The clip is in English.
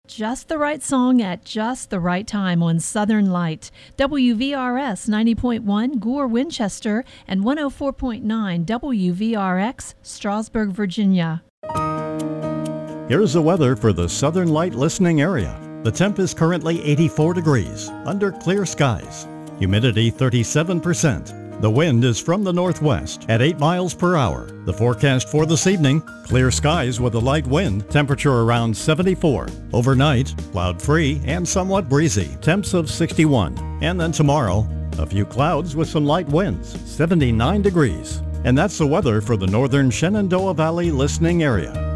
Just the right song at just the right time on Southern Light. WVRS 90.1 Gore, Winchester, and 104.9 WVRX, Strasburg, Virginia. Here's the weather for the Southern Light listening area. The temp is currently 84 degrees, under clear skies. Humidity 37%. The wind is from the northwest at 8 miles per hour. The forecast for this evening, clear skies with a light wind, temperature around 74. Overnight, cloud-free and somewhat breezy, temps of 61. And then tomorrow, a few clouds with some light winds, 79 degrees. And that's the weather for the northern Shenandoah Valley listening area.